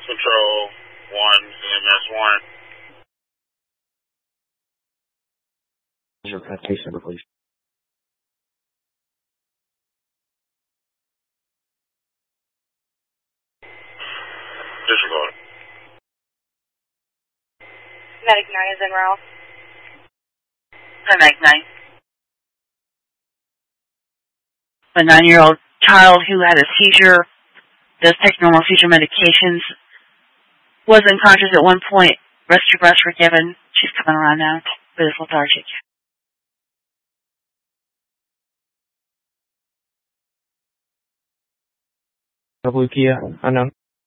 Control 1, EMS 1. Your case number, please. Disregard. Medic 9 is en route. Medic 9. A 9-year-old child who had a seizure, does take normal seizure medications, was unconscious at one point. Rescue breaths were given. She's coming around now, but is lethargic. Blue Kia, unknown.